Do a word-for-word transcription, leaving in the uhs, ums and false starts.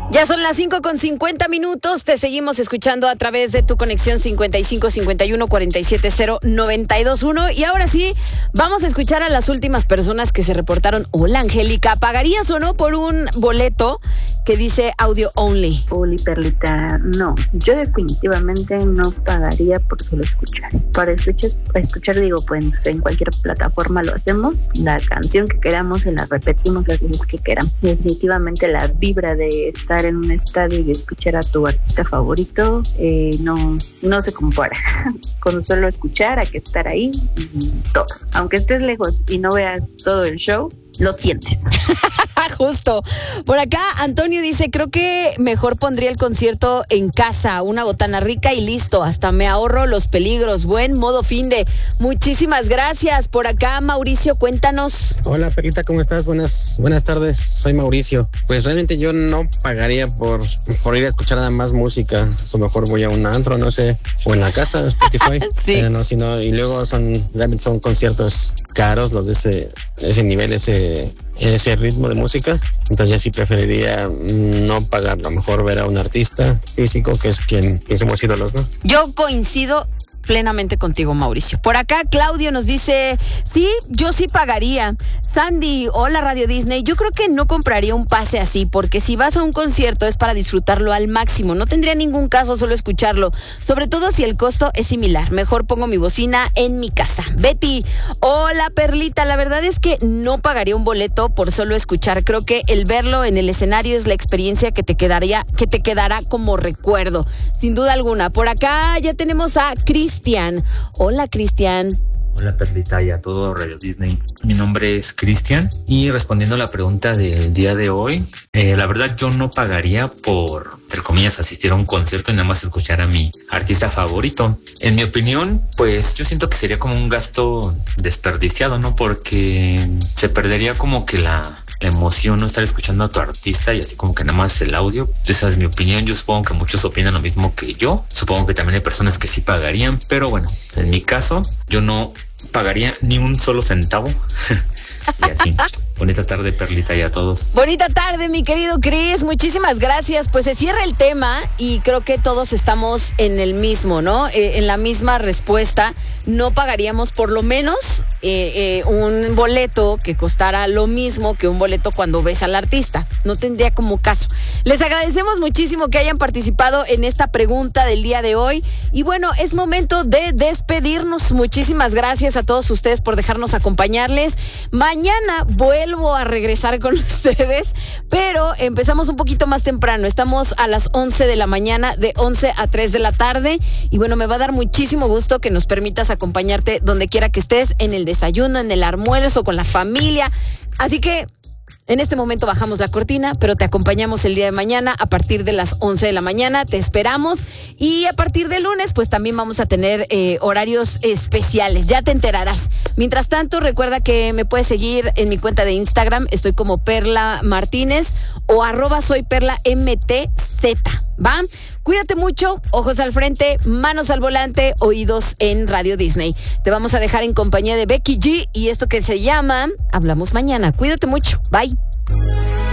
Ya son las cinco con cincuenta minutos, te seguimos escuchando a través de tu conexión cincuenta y cinco cincuenta y uno cuarenta y siete cero noventa y dos uno y ahora sí, vamos a escuchar a las últimas personas que se reportaron. Hola Angélica, ¿pagarías o no por un boleto que dice audio only? Oli, Perlita, no, yo definitivamente no pagaría por solo escuchar. Para escuchar, para escuchar digo, pues en cualquier plataforma lo hacemos, la canción que queramos se la repetimos las veces que queramos. Definitivamente la vibra de estar en un estadio y escuchar a tu artista favorito eh, no, no se compara con solo escuchar a que estar ahí y todo. Aunque estés lejos y no veas todo el show, lo sientes. Justo. Por acá, Antonio dice, creo que mejor pondría el concierto en casa, una botana rica y listo. Hasta me ahorro los peligros. Buen modo fin de. Muchísimas gracias. Por acá, Mauricio, cuéntanos. Hola, Perlita, ¿cómo estás? Buenas, buenas tardes. Soy Mauricio. Pues realmente yo no pagaría por, por ir a escuchar nada más música. O mejor voy a un antro, no sé, o en la casa, Spotify. Sí. Eh, no, sino, y luego son, realmente son conciertos caros, los de ese, ese nivel, ese, ese ritmo de música. Entonces ya sí preferiría no pagar, a lo mejor ver a un artista físico que es quien, quien somos ídolos, ¿no? Yo coincido plenamente contigo, Mauricio. Por acá, Claudio nos dice, sí, yo sí pagaría. Sandy, hola Radio Disney, yo creo que no compraría un pase así, porque si vas a un concierto es para disfrutarlo al máximo, no tendría ningún caso solo escucharlo, sobre todo si el costo es similar, mejor pongo mi bocina en mi casa. Betty, hola Perlita, la verdad es que no pagaría un boleto por solo escuchar, creo que el verlo en el escenario es la experiencia que te quedaría, que te quedará como recuerdo, sin duda alguna. Por acá ya tenemos a Cristian. Hola, Cristian. Hola, Perlita, y a todo Radio Disney. Mi nombre es Cristian y respondiendo a la pregunta del día de hoy, eh, la verdad yo no pagaría por, entre comillas, asistir a un concierto y nada más escuchar a mi artista favorito. En mi opinión, pues yo siento que sería como un gasto desperdiciado, ¿no? Porque se perdería como que la... la emoción, no estar escuchando a tu artista y así como que nada más el audio. Esa es mi opinión. Yo supongo que muchos opinan lo mismo que yo. Supongo que también hay personas que sí pagarían, pero bueno, en mi caso, yo no pagaría ni un solo centavo. Y así. Bonita tarde, Perlita, y a todos. Bonita tarde, mi querido Chris. Muchísimas gracias. Pues se cierra el tema y creo que todos estamos en el mismo, ¿no? Eh, en la misma respuesta. No pagaríamos por lo menos eh, eh, un boleto que costara lo mismo que un boleto cuando ves al artista. No tendría como caso. Les agradecemos muchísimo que hayan participado en esta pregunta del día de hoy. Y bueno, es momento de despedirnos. Muchísimas gracias a todos ustedes por dejarnos acompañarles. Mañana vuelvo a regresar con ustedes, pero empezamos un poquito más temprano. Estamos a las once de la mañana, de once a tres de la tarde. Y bueno, me va a dar muchísimo gusto que nos permitas acompañarte donde quiera que estés, en el desayuno, en el almuerzo, con la familia. Así que en este momento bajamos la cortina, pero te acompañamos el día de mañana a partir de las once de la mañana. Te esperamos. Y a partir de lunes, pues también vamos a tener eh, horarios especiales. Ya te enterarás. Mientras tanto, recuerda que me puedes seguir en mi cuenta de Instagram. Estoy como Perla Martínez o arroba soy Perla M T Z. ¿Va? Cuídate mucho, ojos al frente, manos al volante, oídos en Radio Disney. Te vamos a dejar en compañía de Becky G y esto que se llama Hablamos Mañana. Cuídate mucho. Bye.